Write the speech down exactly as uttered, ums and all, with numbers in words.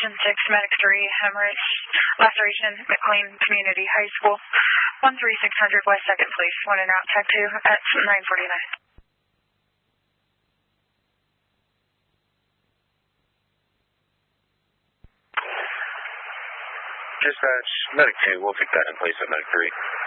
Engine six, Medic three, hemorrhage, laceration, McLean Community High School. one three six hundred West second, please. One en route, tag two at nine forty-nine. Dispatch, Medic two, we'll pick that in place at Medic three.